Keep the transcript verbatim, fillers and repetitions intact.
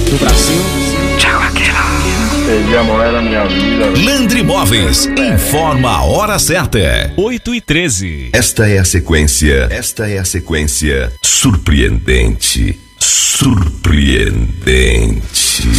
do Brasil. Tchau, Perdi a mulher da minha vida. Landry Móveis informa a hora certa. oito e treze. Esta é a sequência. Esta é a sequência surpreendente. Surpreendente.